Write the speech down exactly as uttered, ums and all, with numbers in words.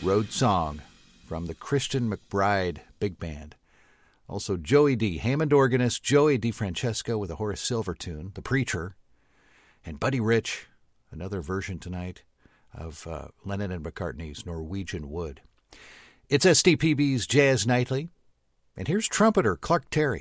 Road Song from the Christian McBride Big Band. Also Joey D, Hammond organist, Joey DeFrancesco with a Horace Silver tune, The Preacher, and Buddy Rich, another version tonight of uh, Lennon and McCartney's Norwegian Wood. It's S T P B's Jazz Nightly, and here's trumpeter Clark Terry.